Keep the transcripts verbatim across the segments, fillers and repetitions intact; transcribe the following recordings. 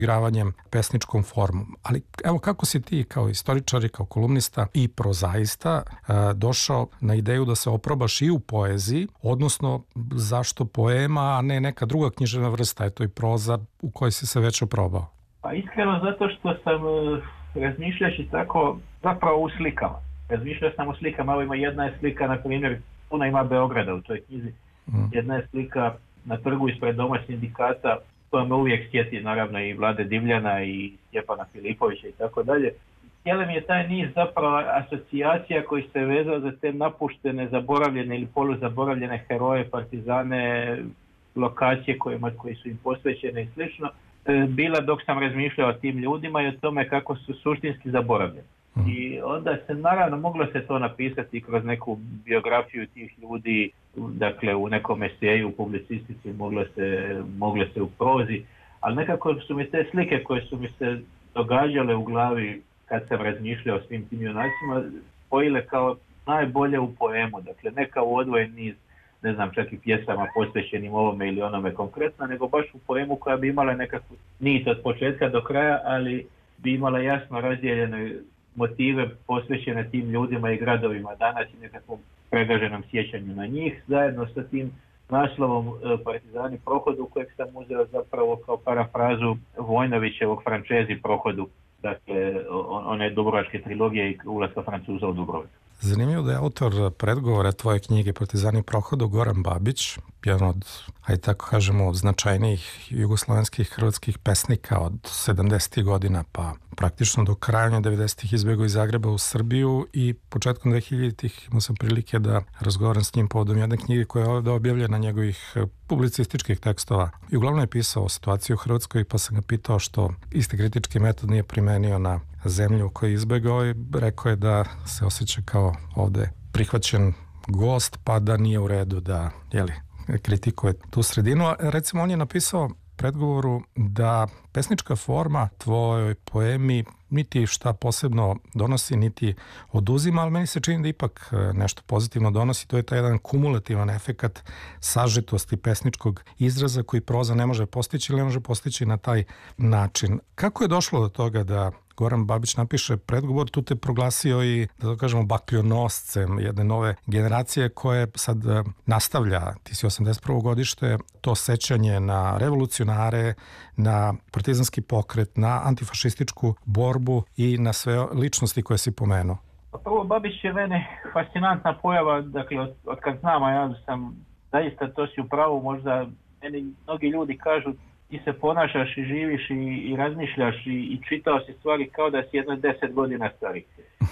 igravanjem pesničkom formom. Ali evo kako si ti kao istoričar i kao kolumnista i prozaista došao na ideju da se oprobaš i u poeziji, odnosno zašto poema, a ne neka druga književna vrsta, eto i proza u kojoj si se već oprobao? Pa iskreno zato što sam razmišljajući tako zapravo u slikama. Razmišljao sam u slikama, evo ima jedna je slika, na primjer, puno ima Beograda u toj knjizi. Mm. Jedna je slika na trgu ispred doma sindikata, koja me uvijek sjeti, naravno, i Vlade Divljana i Stjepana Filipovića i tako dalje. Cijeli mi je taj niz zapravo asocijacija koji se vezao za te napuštene, zaboravljene ili poluzaboravljene heroje, partizane, lokacije kojima, koji su im posvećene i slično, bila dok sam razmišljao o tim ljudima i o tome kako su suštinski zaboravljeni. Mm. I onda se naravno moglo se to napisati kroz neku biografiju tih ljudi, dakle u nekom eseju, u publicistici, moglo se, moglo se u prozi, ali nekako su mi te slike koje su mi se događale u glavi kad sam razmišljao o svim tim junacima, spojile kao najbolje u poemu, dakle ne kao odvojen niz, ne znam, čak i pjesama posvećenim ovome ili onome konkretno, nego baš u poemu koja bi imala nekakvu nit od početka do kraja, ali bi imala jasno razdijeljene motive posvećene tim ljudima i gradovima danas i nekakvom pregaženom sjećanju na njih, zajedno sa tim naslovom Partizani Prohodu, kojeg sam uzeo zapravo kao parafrazu Vojnovićevog Frančezi Prohodu, dakle one dubrovačke trilogije i ulaska Francuza u Dubrovnik. Zanimljivo da je autor predgovora tvoje knjige Partizani Prohodu Goran Babić, jedan od, hajde tako kažemo, značajnijih jugoslovenskih hrvatskih pesnika od sedamdesetih godina, pa praktično do kraja devedesetih izbjegao iz Zagreba u Srbiju i početkom dvehiljaditih imao sam prilike da razgovaram s njim povodom jedne knjige koja je ovdje objavljena njegovih publicističkih tekstova. I uglavnom je pisao o situaciji u Hrvatskoj, pa sam ga pitao što isti kritički metod nije primenio na zemlju u kojoj je izbegao i rekao je da se osjeća kao ovde prihvaćen gost, pa da nije u redu da, jeli, kritikuje tu sredinu. Recimo, on je napisao predgovoru da pesnička forma tvojoj poemi niti šta posebno donosi, niti oduzima, ali meni se čini da ipak nešto pozitivno donosi. To je taj jedan kumulativan efekat sažetosti pesničkog izraza koji proza ne može postići ili ne može postići na taj način. Kako je došlo do toga da Goran Babić napiše predgovor, tu te proglasio i, da to kažemo, bakljonoscem jedne nove generacije koje sad nastavlja, ti si osamdeset prvo godište, to sećanje na revolucionare, na partizanski pokret, na antifašističku borbu i na sve ličnosti koje si pomenuo. Prvo, Babić je mene fascinantna pojava, dakle, od, od kad znam, a ja sam zaista, to si u pravu, možda meni mnogi ljudi kažu ti se ponašaš i živiš i, i razmišljaš i, i čitao si stvari kao da si jedno deset godina stari.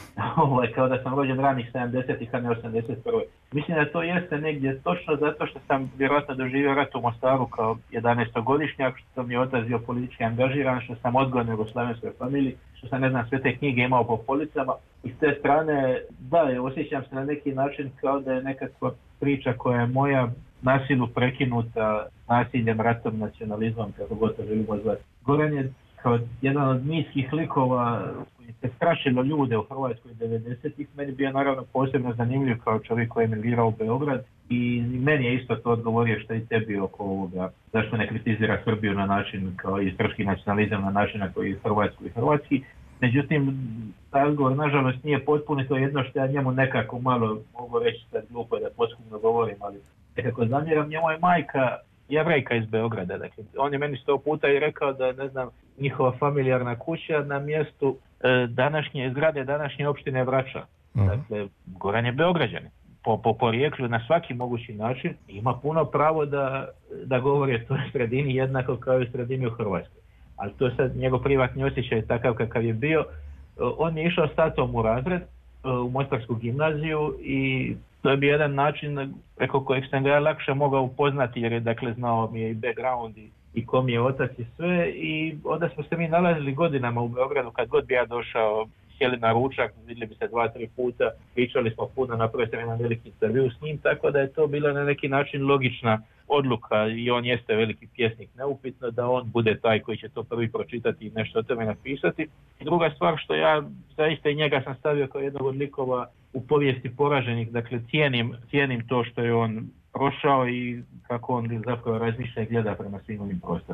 Ovo je kao da sam rođen ranih sedamdesetih, a ne osamdeset prve. Mislim da to jeste negdje točno zato što sam vjerojatno doživio rat u Mostaru kao jedanaestogodišnjak, što sam je otac bio politički angažiran, što sam odgojen u jugoslavenskoj familiji, što sam, ne znam, sve te knjige imao po policama. I s te strane, da, osjećam se na neki način kao da je nekakva priča koja je moja na silu prekinuta nasiljem, ratom, nacionalizmom, kako god to želimo zvati. Goran je kao jedan od niskih likova koji se strašilo ljude u Hrvatskoj devedesetih. Meni bio naravno posebno zanimljiv kao čovjek koji je emigrirao u Beograd i meni je isto to odgovorio što i tebi oko ovoga. Zašto ne kritizira Srbiju na način kao i srpski nacionalizam na način na koji je Hrvatsko i hrvatski. Međutim, taj odgovor nažalost nije potpuno, to je jedno što ja njemu nekako malo mogu reći sad glupo da poskupno govorim, ali nekako zamjeram, njemu je majka Jevrejka iz Beograda. Dakle, on je meni sto puta i rekao da, ne znam, njihova familijarna kuća na mjestu e, današnje zgrade, današnje opštine Vrača. Uh-huh. Dakle, Goran je Beograđanin. Po, po porijeklu na svaki mogući način ima puno pravo da, da govori o toj sredini jednako kao i u sredini u Hrvatskoj. Ali to je sad njegov privatni osjećaj takav kakav je bio. On je išao s tatom u razred u Mostarsku gimnaziju i to je bio jedan način preko kojeg sam ga ja lakše mogao upoznati jer je, dakle, znao mi je i background i, i ko mi je otac i sve, i onda smo se mi nalazili godinama u Beogradu, kad god bi ja došao, sjeli na ručak, vidjeli bi se dva, tri puta, pričali smo puno, napravio sam jedan veliki intervju s njim, tako da je to bila na neki način logična odluka i on jeste veliki pjesnik, neupitno da on bude taj koji će to prvi pročitati i nešto o tome napisati. I druga stvar što ja zaista i njega sam stavio kao jednog od likova u povijesti poraženih, dakle cijenim, cijenim to što je on prošao i kako on zapravo razmišlja i gleda prema svim ovim prostorima.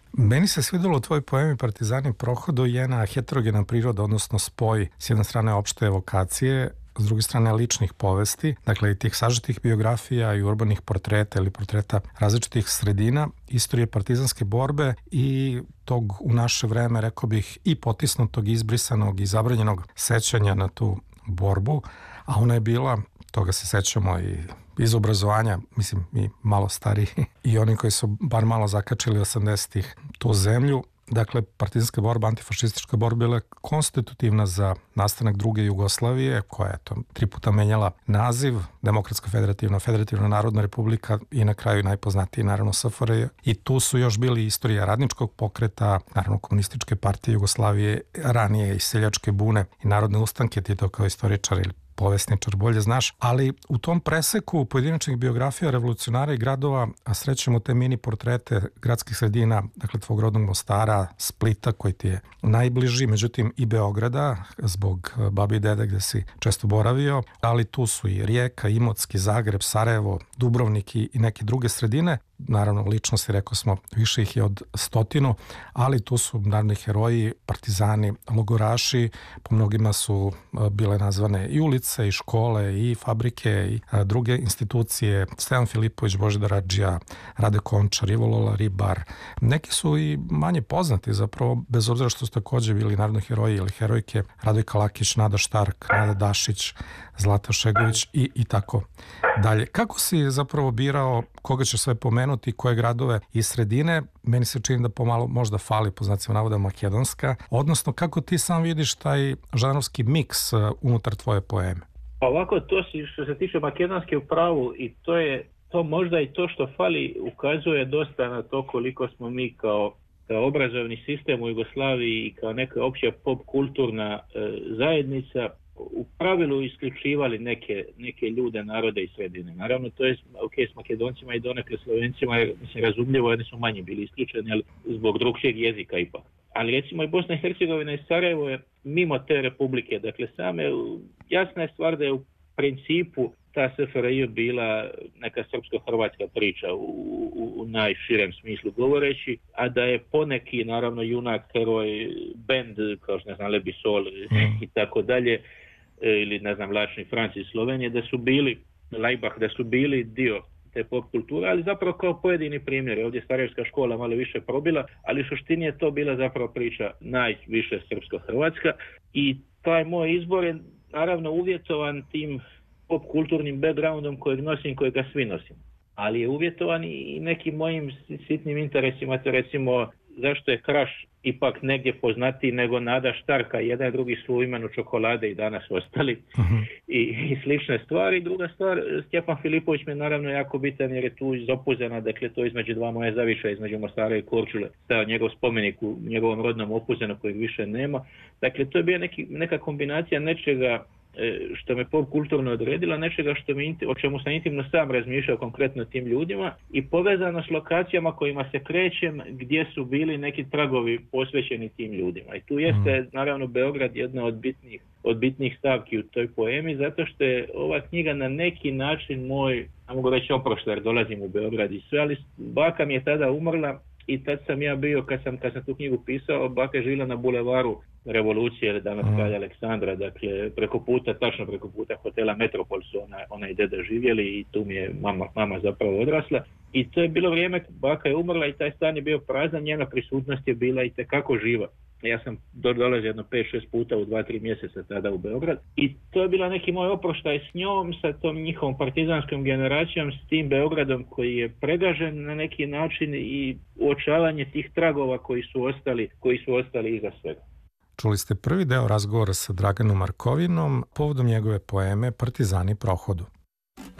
Meni se svidjelo u tvojoj poemi Partizani Prohodu jedna heterogena priroda, odnosno spoj s jedne strane opšte evokacije, s druge strane ličnih povesti, dakle i tih sažetih biografija i urbanih portreta ili portreta različitih sredina, istorije partizanske borbe i tog u naše vreme, rekao bih, i potisnutog, izbrisanog i zabranjenog sećanja na tu borbu, a ona je bila, toga se sećamo i iz obrazovanja, mislim i malo stariji i oni koji su bar malo zakačili osamdesetih tu zemlju. Dakle, partizanska borba, antifašistička borba bila je konstitutivna za nastanak druge Jugoslavije, koja je to tri puta menjala naziv, Demokratska federativna, Federativna narodna republika i na kraju najpoznatiji naravno S F R J. I tu su još bili istorija radničkog pokreta, naravno komunističke partije Jugoslavije, ranije i seljačke bune i narodne ustanke, ti to kao istoričar ili povesničar bolje znaš, ali u tom preseku pojedinačnih biografija revolucionara i gradova srećemo te mini portrete gradskih sredina, dakle tvog rodnog Mostara, Splita koji ti je najbliži, međutim i Beograda zbog babi i dede gde si često boravio, ali tu su i Rijeka, Imotski, Zagreb, Sarajevo, Dubrovnik i neke druge sredine. Naravno, ličnosti, rekao smo, više ih je od stotinu, ali tu su narodni heroji, partizani, logoraši, po mnogima su bile nazvane i ulice, i škole, i fabrike, i druge institucije, Stevan Filipović, Božidar Adžija, Rade Končar, Ivo Lola Ribar. Neki su i manje poznati, zapravo, bez obzira što su takođe bili narodni heroji ili herojke, Radojka Lakić, Nada Štark, Nada Dašić, Zlata Šegović i, i tako dalje. Kako si zapravo birao koga ćeš sve pomenuti, koje gradove i sredine? Meni se čini da pomalo možda fali, po znacima navoda, makedonska. Odnosno, kako ti sam vidiš taj žanrovski miks unutar tvoje poeme? Pa ovako, to si, što se tiče makedonske u pravu, i to je to možda i to što fali ukazuje dosta na to koliko smo mi kao, kao obrazovni sistem u Jugoslaviji i kao neka opća pop kulturna e, zajednica u pravilu isključivali neke, neke ljude, narode i sredine. Naravno, to je ok s Makedoncima i donekle Slovencima, jer mislim razumljivo, oni su manje bili isključeni, ali zbog drugčijeg jezika ipak. Ali recimo i Bosna i Hercegovina i Sarajevo je mimo te republike. Dakle, same, jasna je stvar da je u principu ta S F R J bila neka srpsko-hrvatska priča u, u, u najširem smislu govoreći, a da je poneki, naravno, junak, heroj, bend, kao što ne znam, Lebisol mm. i tako dalje, ili ne znam, Lačni Franci iz Slovenije, da su bili, Lajbah, da su bili dio te pop kulture, ali zapravo kao pojedini primjeri. Ovdje Sarajevska škola malo više probila, ali u suštini je to bila zapravo priča najviše srpsko-hrvatska i taj moj izbor je naravno uvjetovan tim pop kulturnim backgroundom kojeg nosim, kojega svi nosimo. Ali je uvjetovan i nekim mojim sitnim interesima, to recimo zašto je Kraš ipak negdje poznatiji nego Nada Štarka, jedan i drugi su u imenu čokolade i danas ostali uh-huh. I, i slične stvari. Druga stvar, Stjepan Filipović mi je naravno jako bitan jer je tu iz Opuzena, dakle to između dva moje zaviša, između Mostara i Korčule, stao njegov spomenik u njegovom rodnom Opuzenu kojeg više nema. Dakle, to je bila neki, neka kombinacija nečega što me pop kulturno odredila, nečega što mi, o čemu sam intimno sam razmišljao konkretno tim ljudima i povezano s lokacijama kojima se krećem gdje su bili neki tragovi posvećeni tim ljudima. I tu jeste naravno Beograd jedna od bitnih, od bitnih stavki u toj poemi, zato što je ova knjiga na neki način moj, ne mogu reći oprošta jer dolazim u Beograd i sve, ali baka mi je tada umrla i tad sam ja bio, kad sam, kad sam tu knjigu pisao, baka je žila na bulevaru Revolucije, ili danas kralja Aleksandra, dakle preko puta, tačno preko puta hotela Metropol su ona, ona i deda živjeli i tu mi je mama, mama zapravo odrasla. I to je bilo vrijeme, baka je umrla i taj stan je bio prazan, njena prisutnost je bila i tekako živa. Ja sam dolazio jedno pet šest puta u dva tri mjeseca tada u Beograd i to je bila neki moj oproštaj s njom, sa tom njihovom partizanskom generacijom, s tim Beogradom koji je pregažen na neki način i uočavanje tih tragova koji su ostali, koji su ostali iza svega. Čuli ste prvi deo razgovora sa Draganom Markovinom povodom njegove poeme Partizani Prohodu.